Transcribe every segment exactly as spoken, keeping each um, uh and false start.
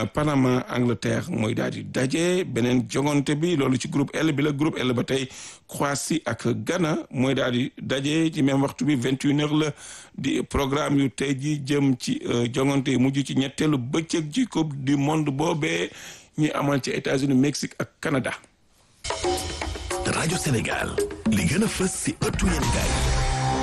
Panama Angleterre mooy daal di daje beneen jongante bi loolu ci groupe L bi la groupe L ba tey Croatie ak Ghana mooy daal di daje ci même waxtu bi vingt et une heures la di programme yu tey ji jëm ci jongante yi mujj ci ñetteelu bëccëg ci coupe du monde boobee ñuy amal ci États-Unis Mexique ak Canada. rajo Sénégal li gën a fës si ëttu yéenekaay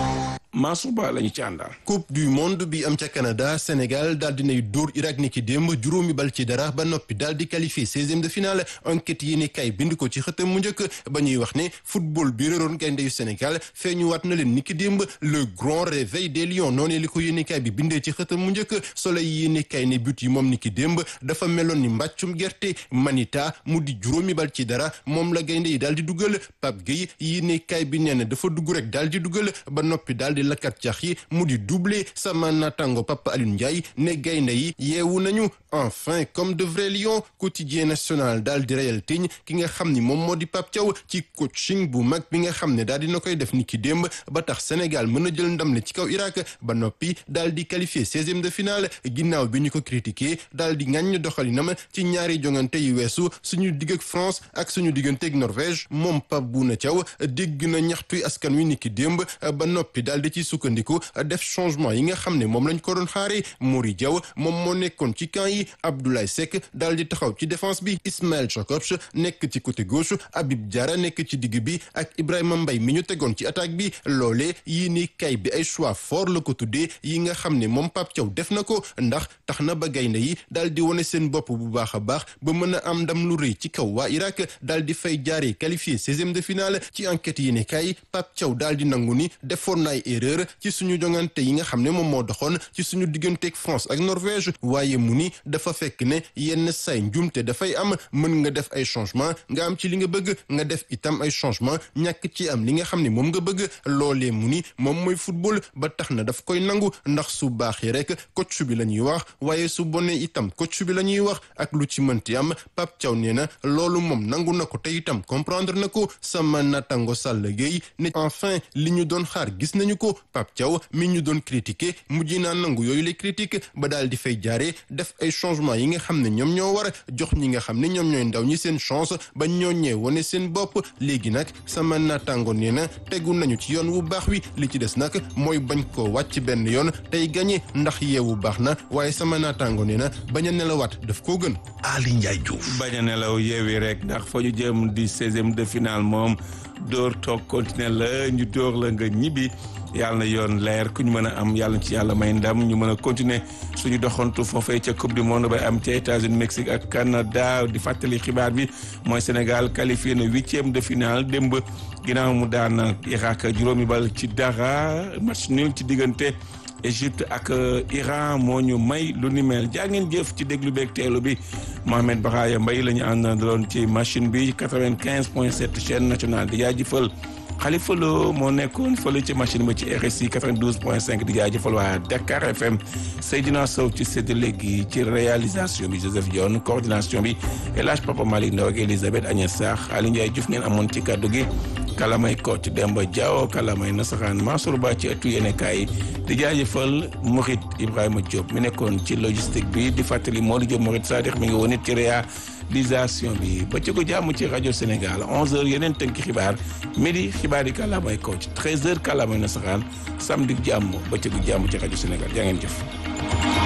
Mansour Ba lañu ci àndal. coupe du monde bi am ca Canada Sénégal daal dinay dóor Irak ni ki démb juróomi bal ci dara ba noppi daal di qualifié seizième de finale enquête yi ni kay bind ko ci xëtam mu njëkk ba ñuy wax ne football bi réeroon gaynde yu Sénégal feeñuwaat na leen ni ki démb le grand réveil des lions noonee li ko yéenekaay bi bindee ci xëtam mu njëkk Soleil yéenekaay ne but yi moom ni ki démb dafa meloon ni mbàccum gerte manita mu di juróomi bal ci dara moom la gaynde yi daal di dugal Pape Gueye yéenekaay bi nee na dafa dugg rek daal di dugal ba noppi daal di lakkat cax yi mu di doublé sama natango Papa Alioune Ndiaye ne gaynde yi yeewu nañu enfin comme de vrais lions quotidien national daal di reyal tiñ ki nga xam ni moom moo di Pape Thiaw ci coaching bu mag bi nga xam ne daal dina koy def ni ki démb ba tax Sénégal mën a jël ndam le ci kaw Irak ba noppi daal di qualifié seizième de finale ginnaaw bi ñu ko critiqué daal di ŋàññ doxalinam ci ñaari jongante yu weesu suñu digg ak France ak suñu digganteeg Norvège moom Pape Bouna Thiaw dégg na ñaxtuy askan wi ni ki démb ba noppi daal di ci sukkandiku def changement yi nga xam ne moom lañ ko doon xaare Mori Diaw moom moo nekkoon ci camp yi Abdoulaye Seck daal di taxaw ci défense bi Ismaël Jakobs nekk ci côté gauche Habib Diarra nekk ci digg bi ak Ibrahima Mbaye mi ñu tegoon ci attaque bi loolee yii ni kay bi ay choix fort la ko tuddee yi nga xam ne moom Pape Thiaw def na ko ndax tax na ba gaynde yi daal di wane seen bopp bu baax a baax ba mën a am ndam lu rëy ci kaw waa Irak daal di fay jaaree qualifié seizième de finale ci enquête yi ne kay Pape Thiaw daal di nangu ni defoon na ay erreur ci suñu jongante yi nga xam ne moom moo doxoon ci suñu digganteeg France ak Norvège waaye mu ni dafa fekk ne yenn say njumte dafay am mën nga def ay changement nga am ci li nga bëgg nga def itam ay changement ñàkk ci am li nga xam ne moom nga bëgg loolee mu ni moom mooy football ba tax na daf koy nangu ndax su baaxee rek coach bi la ñuy wax waaye su bonee itam coach bi la ñuy wax ak lu ci mënti am Pape Thiaw nee na loolu moom nangu na ko te itam comprendre na ko sama natango Sall Gueye ne enfin li ñu doon xaar gis nañu ko Pape Thiaw mi ñu doon critiquer mujj naa nangu yooyu les critiques ba daal di fay jaaree def ay changement yi nga xam ne ñoom ñoo war jox ñi nga xam ne ñoom ñooy ndaw ñi seen chance ba ñooñee wane seen bopp léegi nag sama naataango nee na tegu nañu ci yoon wu baax wi li ci des nag mooy bañ koo wàcc benn yoon tey gañe ndax yeewu baax na waaye sama naataango nee na bañ a nelawaat daf koo gën. Ali Ndiaye Diouf. bañ a nelaw yeewi rek ndax fa ñu jëm di seizième de finale moom dóor toog continuer la ñu dóor la nga ñibbi. yàlla na yoon leer ku ñu mën a am yàlla ci yàlla may ndam ñu mën a continuer suñu doxantu foofee ca coupe du monde bay am ca États-Unis Mexique ak Canada di fàttali xibaar bi mooy Sénégal qualifié na huitième de finale démb ginnaaw mu daan Irak juróomi bal ci dara match nul ci diggante Égypte ak Iran moo ñu may lu ni mel jaa ngeen jëf ci déglu beeg teelu bi Mohamed Baraya Mbaye la ñu àndaloon ci machine bi quatre-vingt-quinze point sept chaîne nationale di jaajëfal Khalifa Lo moo nekkoon fële ci machine ba ci R S I quatre-vingt-douze point cinq di jaajëfal waa Dakar F M Seydina Sow ci séddale gi ci réalisation bi Joseph Dione coordination bi El Hadj Papa Malick Ndaw ak Elisabeth Agnès Sarr Ali Ndiaye Diouf ngeen amoon ci kaddu gi kalamay Kocc Demba Diaw kalamay Nasaraan Mansour Ba ci ëttu yéenekaay di jaajëfal Mourid Ibrahima Diop mi nekkoon ci logistique bi di fàttali Modou Diop Mourid Sadikh mi ngi woon it ci réalisation bi ba ci ko jàmm ci rajo Sénégal onze heures yeneen tënki xibaar midi xibaar yi kalamay Kocc treize heures kalamay Nasaraan samedi jàmm ba ci ko jàmm ci rajo Sénégal jaa ngeen jëf